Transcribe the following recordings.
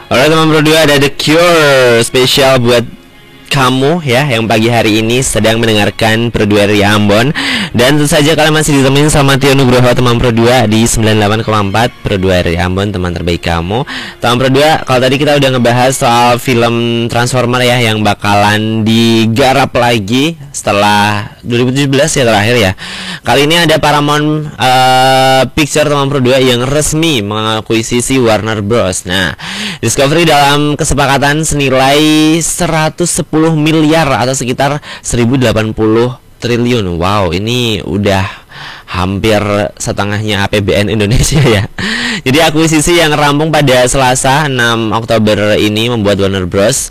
Alright teman berdua, ada The Cure spesial buat kamu ya yang pagi hari ini sedang mendengarkan Pro 2 Ria Ambon. Dan tentu saja kalian masih ditemenin sama Tio Nugroho teman Pro 2 di 98,4 Pro 2 Ria Ambon, teman terbaik kamu. Teman Pro 2, kalau tadi kita udah ngebahas soal film Transformer ya yang bakalan digarap lagi setelah 2017 ya terakhir ya. Kali ini ada Paramount Picture teman Pro 2 yang resmi mengakuisisi Warner Bros. Nah, Discovery dalam kesepakatan senilai 110 miliar atau sekitar 1080 triliun. Wow, ini udah hampir setengahnya APBN Indonesia ya. Jadi akuisisi yang rampung pada Selasa 6 Oktober ini membuat Warner Bros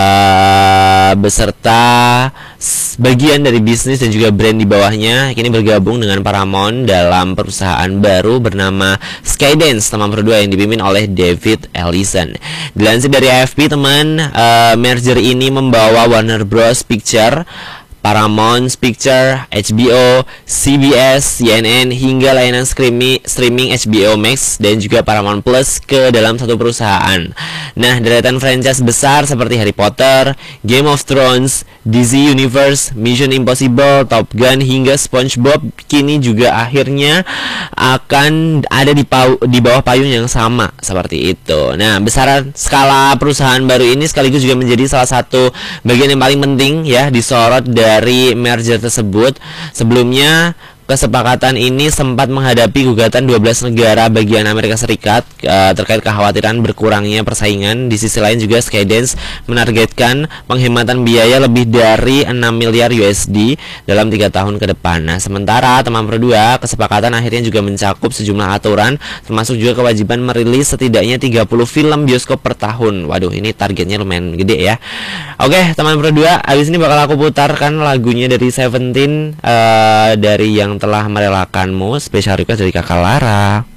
beserta bagian dari bisnis dan juga brand di bawahnya kini bergabung dengan Paramount dalam perusahaan baru bernama Skydance teman berdua yang dipimpin oleh David Ellison. Dilansir dari AFP teman, merger ini membawa Warner Bros Picture, Paramount Picture, HBO, CBS, CNN hingga layanan streaming HBO Max dan juga Paramount Plus ke dalam satu perusahaan. Nah, deretan franchise besar seperti Harry Potter, Game of Thrones, DC Universe, Mission Impossible, Top Gun hingga SpongeBob kini juga akhirnya akan ada di bawah payung yang sama seperti itu. Nah, besaran skala perusahaan baru ini sekaligus juga menjadi salah satu bagian yang paling penting ya disorot dari merger tersebut. Sebelumnya kesepakatan ini sempat menghadapi gugatan 12 negara bagian Amerika Serikat terkait kekhawatiran berkurangnya persaingan. Di sisi lain juga Skydance menargetkan penghematan biaya lebih dari 6 miliar USD dalam 3 tahun ke depan. Nah, sementara teman berdua, kesepakatan akhirnya juga mencakup sejumlah aturan termasuk juga kewajiban merilis setidaknya 30 film bioskop per tahun. Waduh, ini targetnya lumayan gede ya. Oke, teman berdua, habis ini bakal aku putarkan lagunya dari Seventeen dari yang telah merelakanmu, spesial request dari Kakak Lara.